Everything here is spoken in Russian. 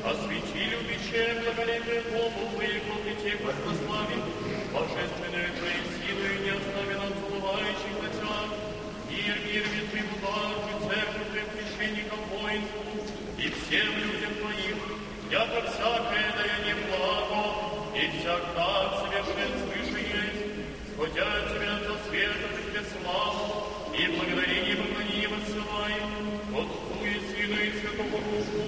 осветили в пече благолепие Богу Твоей кровите, Господи, божественную Твоей силой не остави нам забывающих начат. Мир, трибунал, церковь, священникам, воинству и всем людям Твоим, яко всякое даяние благо, и всегда совершенствуешь есть, сходя Тебя за светом и Тебе славу, и благодарение и поклонение воссылаем, Отцу и Сыну и Святому Духу,